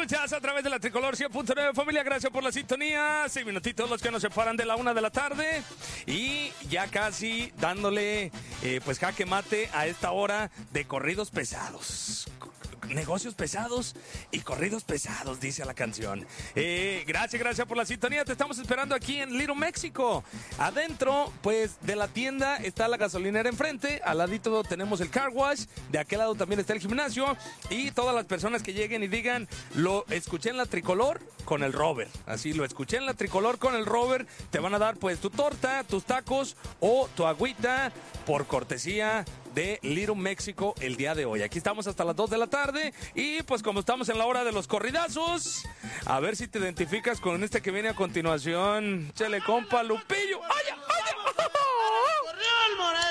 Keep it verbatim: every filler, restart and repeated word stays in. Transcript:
escuchas a través de la Tricolor cien punto nueve, familia. Gracias por la sintonía. Seis minutitos los que nos separan de la una de la tarde. Y ya casi dándole eh, pues jaque mate a esta hora de corridos pesados. Negocios pesados y corridos pesados, dice la canción. Eh, gracias, gracias por la sintonía. Te estamos esperando aquí en Little México. Adentro, pues, de la tienda está la gasolinera enfrente. Al ladito tenemos el car wash. De aquel lado también está el gimnasio. Y todas las personas que lleguen y digan, lo escuché en la Tricolor con el Robert. Así, lo escuché en la Tricolor con el Robert. Te van a dar, pues, tu torta, tus tacos o tu agüita por cortesía de Little México el día de hoy. Aquí estamos hasta las dos de la tarde y pues como estamos en la hora de los corridazos, a ver si te identificas con este que viene a continuación. Chele, compa, Lupillo. ¡Ah!